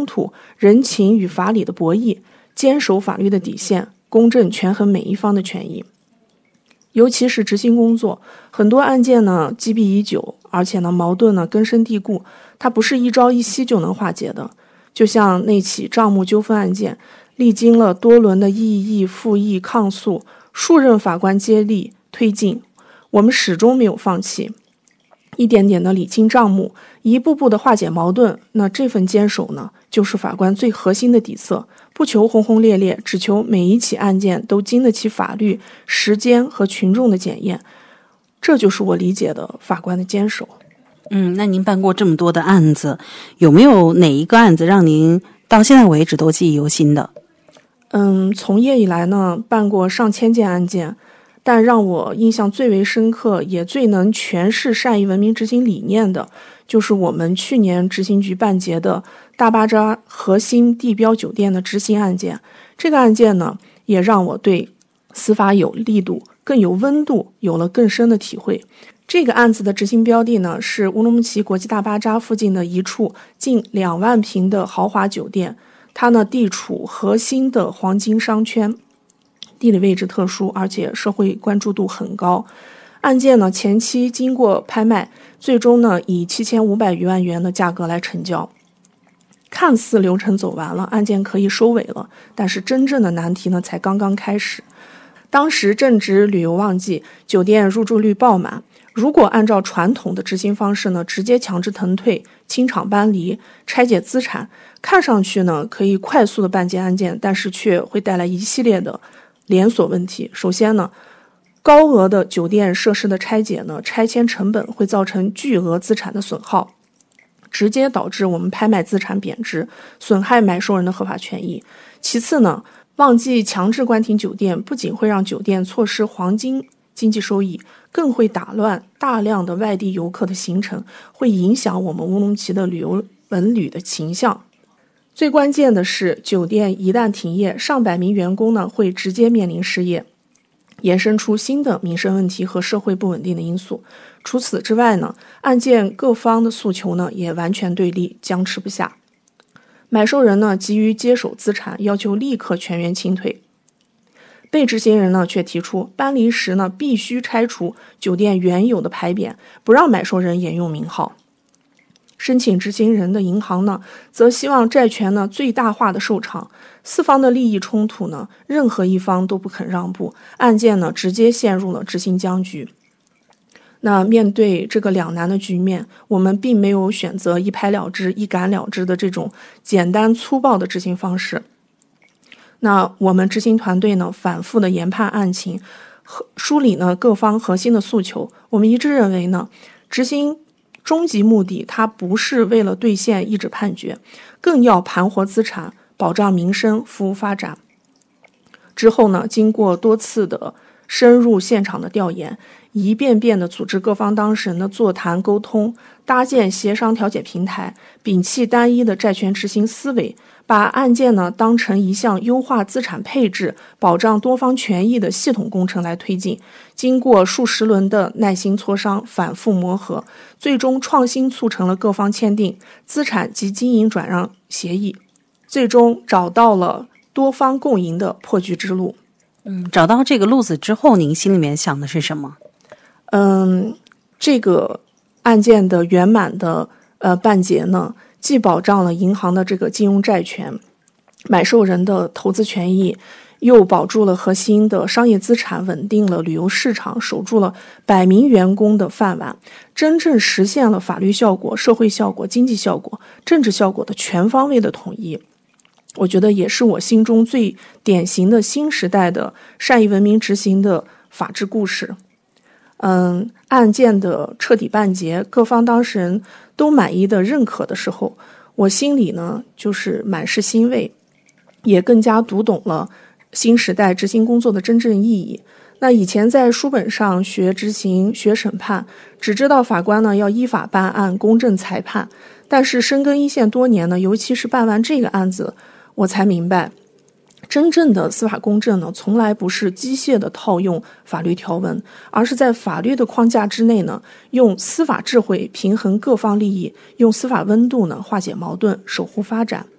突、人情与法理的博弈，坚守法律的底线，公正权衡每一方的权益。尤其是执行工作，很多案件呢积弊已久，而且呢矛盾呢根深蒂固，它不是一朝一夕就能化解的。就像那起账目纠纷案件，历经了多轮的异议、复议、抗诉，数任法官接力推进，我们始终没有放弃，一点点的理清账目，一步步的化解矛盾。那这份坚守呢，就是法官最核心的底色，不求轰轰烈烈，只求每一起案件都经得起法律、时间和群众的检验。这就是我理解的法官的坚守。 那您办过这么多的案子，有没有哪一个案子让您到现在为止都记忆犹新的？ 从业以来呢，办过上千件案件，但让我印象最为深刻，也最能诠释善意文明执行理念的，就是我们去年执行局办结的大巴扎核心地标酒店的执行案件。这个案件呢，也让我对司法有力度、更有温度有了更深的体会。这个案子的执行标的呢，是乌鲁木齐国际大巴扎附近的一处近2万平的豪华酒店，它呢地处核心的黄金商圈，地理位置特殊，而且社会关注度很高。案件呢前期经过拍卖，最终呢以7500余万元的价格来成交。看似流程走完了，案件可以收尾了，但是真正的难题呢才刚刚开始。当时正值旅游旺季，酒店入住率爆满。如果按照传统的执行方式呢，直接强制腾退、清场搬离、拆解资产，看上去呢可以快速的办结案件，但是却会带来一系列的连锁问题。首先呢，高额的酒店设施的拆解呢，拆迁成本会造成巨额资产的损耗，直接导致我们拍卖资产贬值，损害买受人的合法权益。其次呢，旺季强制关停酒店，不仅会让酒店错失黄金经济收益，更会打乱大量的外地游客的行程，会影响我们乌鲁木齐的旅游文旅的形象。最关键的是，酒店一旦停业，上百名员工呢会直接面临失业，衍生出新的民生问题和社会不稳定的因素。除此之外呢，案件各方的诉求呢也完全对立，僵持不下。买受人呢急于接手资产，要求立刻全员清退。被执行人呢却提出，搬离时呢必须拆除酒店原有的牌匾，不让买受人沿用名号。申请执行人的银行呢，则希望债权呢最大化的受偿。四方的利益冲突呢，任何一方都不肯让步，案件呢直接陷入了执行僵局。那面对这个两难的局面，我们并没有选择一拍了之、一赶了之的这种简单粗暴的执行方式。那我们执行团队呢，反复的研判案情，梳理呢各方核心的诉求。我们一致认为呢，执行终极目的，它不是为了兑现一纸判决，更要盘活资产，保障民生，服务发展。之后呢，经过多次的深入现场的调研，一遍遍的组织各方当事人的座谈沟通，搭建协商调解平台，摒弃单一的债权执行思维，把案件呢当成一项优化资产配置、保障多方权益的系统工程来推进。经过数十轮的耐心磋商、反复磨合，最终创新促成了各方签订资产及经营转让协议，最终找到了多方共赢的破局之路。 找到这个路子之后，您心里面想的是什么？ 这个案件的圆满的办结呢，既保障了银行的这个金融债权、买受人的投资权益，又保住了核心的商业资产，稳定了旅游市场，守住了100名员工的饭碗，真正实现了法律效果、社会效果、经济效果、政治效果的全方位的统一。我觉得也是我心中最典型的新时代的善意文明执行的法治故事。案件的彻底办结，各方当事人都满意的认可的时候，我心里呢就是满是欣慰，也更加读懂了新时代执行工作的真正意义。那以前在书本上学执行、学审判，只知道法官呢要依法办案、公正裁判，但是深耕一线多年呢，尤其是办完这个案子，我才明白，真正的司法公正呢，从来不是机械的套用法律条文，而是在法律的框架之内呢，用司法智慧平衡各方利益，用司法温度呢化解矛盾，守护发展。